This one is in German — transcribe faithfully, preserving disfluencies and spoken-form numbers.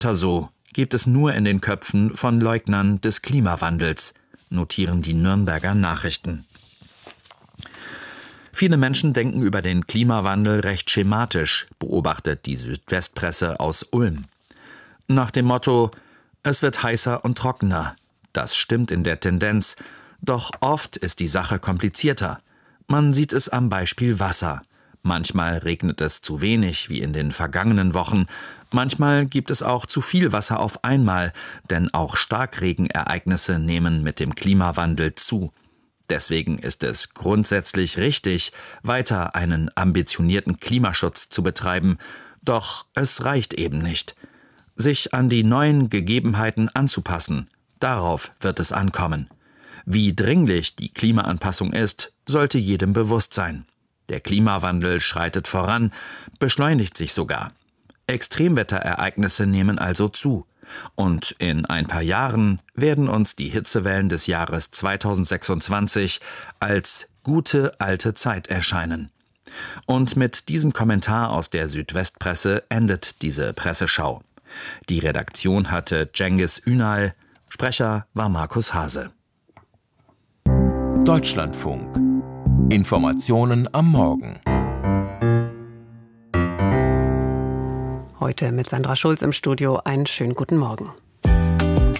so gibt es nur in den Köpfen von Leugnern des Klimawandels, notieren die Nürnberger Nachrichten. Viele Menschen denken über den Klimawandel recht schematisch, beobachtet die Südwestpresse aus Ulm. Nach dem Motto: Es wird heißer und trockener. Das stimmt in der Tendenz, doch oft ist die Sache komplizierter. Man sieht es am Beispiel Wasser. Manchmal regnet es zu wenig, wie in den vergangenen Wochen. Manchmal gibt es auch zu viel Wasser auf einmal, denn auch Starkregenereignisse nehmen mit dem Klimawandel zu. Deswegen ist es grundsätzlich richtig, weiter einen ambitionierten Klimaschutz zu betreiben. Doch es reicht eben nicht. Sich an die neuen Gegebenheiten anzupassen, darauf wird es ankommen. Wie dringlich die Klimaanpassung ist, sollte jedem bewusst sein. Der Klimawandel schreitet voran, beschleunigt sich sogar. Extremwetterereignisse nehmen also zu. Und in ein paar Jahren werden uns die Hitzewellen des Jahres zweitausendsechsundzwanzig als gute alte Zeit erscheinen. Und mit diesem Kommentar aus der Südwestpresse endet diese Presseschau. Die Redaktion hatte Cengiz Ünal, Sprecher war Markus Hase. Deutschlandfunk. Informationen am Morgen. Heute mit Sandra Schulz im Studio. Einen schönen guten Morgen.